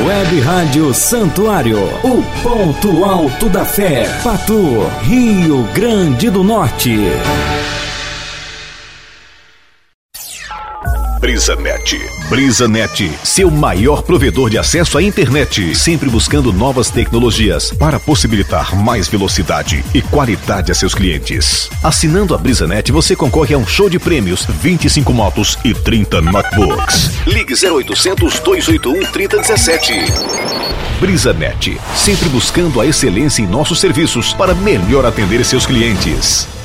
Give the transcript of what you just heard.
Web Rádio Santuário, o ponto alto da fé, Patu, Rio Grande do Norte. BrisaNet. BrisaNet, seu maior provedor de acesso à internet, sempre buscando novas tecnologias para possibilitar mais velocidade e qualidade a seus clientes. Assinando a BrisaNet, você concorre a um show de prêmios, 25 motos e 30 notebooks. Ligue 0800 281 3017. BrisaNet, sempre buscando a excelência em nossos serviços para melhor atender seus clientes.